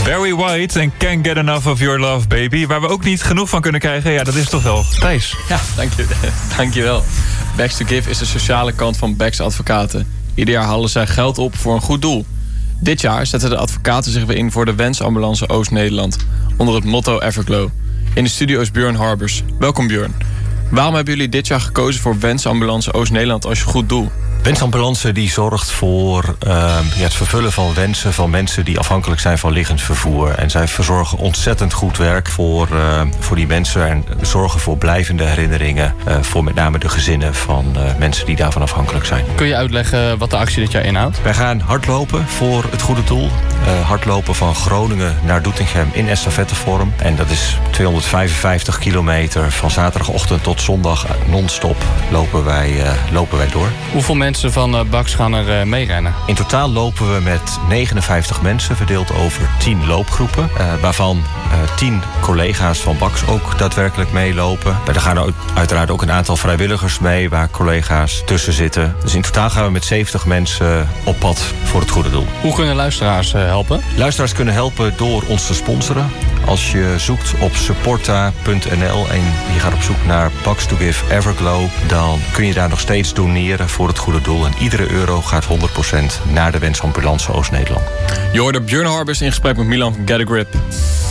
Barry White en Can't Get Enough of Your Love, Baby. Waar we ook niet genoeg van kunnen krijgen, ja, dat is toch wel Thijs. Ja, dankjewel. Backs to Give is de sociale kant van Becks Advocaten. Ieder jaar halen zij geld op voor een goed doel. Dit jaar zetten de advocaten zich weer in voor de Wensambulance Oost-Nederland, onder het motto Everglow. In de studio is Björn Harbers. Welkom Björn. Waarom hebben jullie dit jaar gekozen voor Wensambulance Oost-Nederland als je goed doel? Wensambulance die zorgt voor het vervullen van wensen van mensen die afhankelijk zijn van liggend vervoer. En zij verzorgen ontzettend goed werk voor die mensen en zorgen voor blijvende herinneringen voor met name de gezinnen van mensen die daarvan afhankelijk zijn. Kun je uitleggen wat de actie dit jaar inhoudt? Wij gaan hardlopen voor het goede doel. Hardlopen van Groningen naar Doetinchem in estafettevorm. En dat is 255 kilometer van zaterdagochtend tot zondag non-stop lopen wij door. Hoeveel mensen van Baks gaan er meerennen? In totaal lopen we met 59 mensen, verdeeld over 10 loopgroepen. Waarvan 10 collega's van Baks ook daadwerkelijk meelopen. Er gaan uiteraard ook een aantal vrijwilligers mee, waar collega's tussen zitten. Dus in totaal gaan we met 70 mensen op pad voor het goede doel. Hoe kunnen luisteraars helpen? Luisteraars kunnen helpen door ons te sponsoren. Als je zoekt op supporta.nl en je gaat op zoek naar Backs to Give Everglow, dan kun je daar nog steeds doneren voor het goede doel. En iedere euro gaat 100% naar de Wensambulance Oost-Nederland. Je hoorde Björn Harbers in gesprek met Milan van Get a Grip.